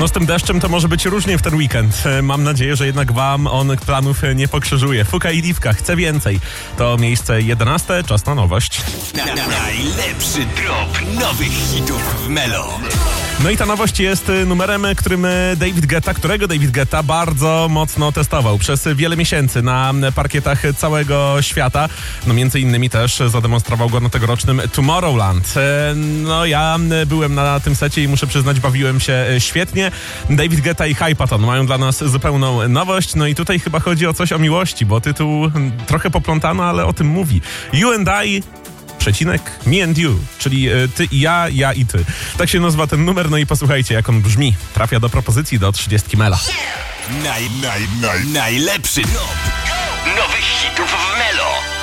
No z tym deszczem to może być różnie w ten weekend. Mam nadzieję, że jednak wam on planów nie pokrzyżuje. Fuka i Liwka, chcę więcej. To miejsce 11, czas na nowość. Najlepszy drop nowych hitów w Melo. No i ta nowość jest numerem, którego David Guetta bardzo mocno testował przez wiele miesięcy na parkietach całego świata. No między innymi też zademonstrował go na tegorocznym Tomorrowland. No ja byłem na tym secie i muszę przyznać, bawiłem się świetnie. David Guetta i Hypaton mają dla nas zupełną nowość. No i tutaj chyba chodzi o coś o miłości, bo tytuł trochę poplątano, ale o tym mówi. You and I... Me and you, czyli ty i ja i ty. Tak się nazywa ten numer, no i posłuchajcie, jak on brzmi. Trafia do propozycji do 30 Mela. Najlepszy drop nowych hitów w Melo.